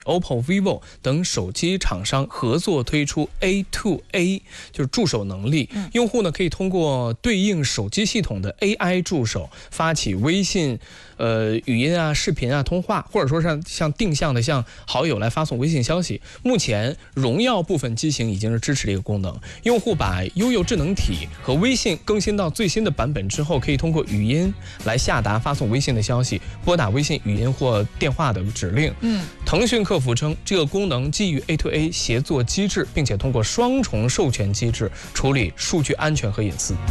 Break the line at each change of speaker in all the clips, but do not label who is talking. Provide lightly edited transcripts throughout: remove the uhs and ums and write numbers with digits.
OPPO、vivo 等手机厂商合作推出 A2A， 就是助手能力。用户呢可以通过对应手机系统的 AI 助手发起微信、语音啊、视频啊、通话，或者说像定向的向好友来发送微信消息。目前荣耀部分机型已经是支持这个功能。用户把悠悠智能体和微信更新到最新的版本之后，可以通过语音来下达发送微信的消息，拨打微信语音或电话的指令。腾讯客服称，这个功能基于 A2A 协作机制，并且通过双重授权机制处理数据安全和隐私。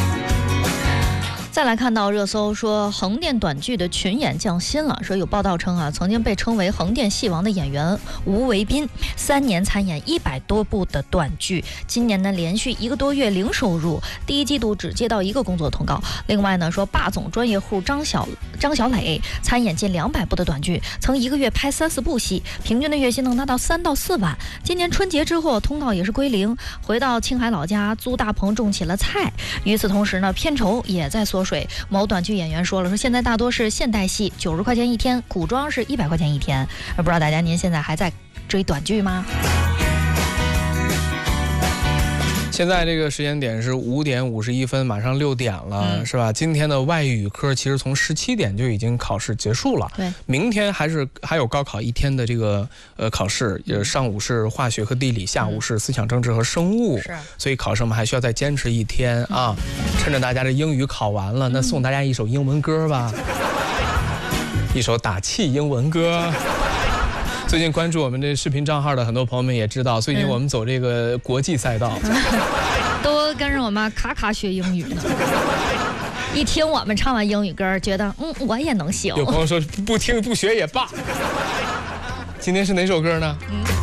再来看到热搜说，横店短剧的群演降薪了。说有报道称啊，曾经被称为横店戏王的演员吴维斌，3年参演100多部的短剧，今年呢连续1个多月零收入，第一季度只接到1个工作通告。另外呢，说霸总专业户张小磊参演近200部的短剧，曾1个月拍3-4部戏，平均的月薪能达到3到4万。今年春节之后，通告也是归零，回到青海老家租大棚种起了菜。与此同时呢，片酬也在缩水。某短剧演员说了，说现在大多是现代戏90块钱一天，古装是100块钱一天。不知道大家您现在还在追短剧吗？
现在这个时间点是5点51分，马上6点了，是吧？今天的外语科其实从17点就已经考试结束了。
对，
明天还有高考1天的这个考试，上午是化学和地理，下午是思想政治和生物。
是，
所以考生们还需要再坚持1天啊！趁着大家的英语考完了，那送大家一首英文歌吧，一首打气英文歌。最近关注我们这视频账号的很多朋友们也知道，最近我们走这个国际赛道，
都跟着我们卡卡学英语呢。一听我们唱完英语歌，觉得我也能行。
有朋友说不听不学也罢。今天是哪首歌呢？